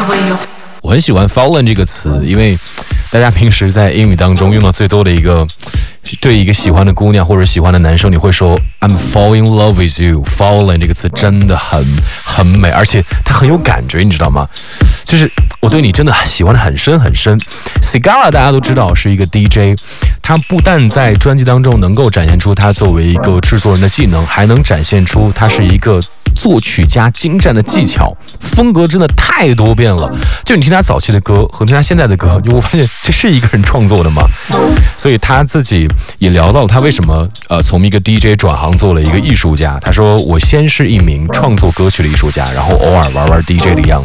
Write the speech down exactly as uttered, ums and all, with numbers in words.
我很喜欢 fallen 这个词，因为大家平时在英语当中用到最多的一个，对一个喜欢的姑娘或者喜欢的男生，你会说 I'm falling in love with you。 fallen 这个词真的很很美，而且它很有感觉，你知道吗？就是我对你真的喜欢的很深很深。Sigala 大家都知道是一个 D J， 他不但在专辑当中能够展现出他作为一个制作人的技能，还能展现出他是一个作曲家精湛的技巧，风格真的太多变了。就你听他早期的歌和听他现在的歌，你会发现这是一个人创作的吗？所以他自己也聊到了他为什么呃从一个 D J 转行做了一个艺术家。他说我先是一名创作歌曲的艺术家，然后偶尔玩玩 D J 的样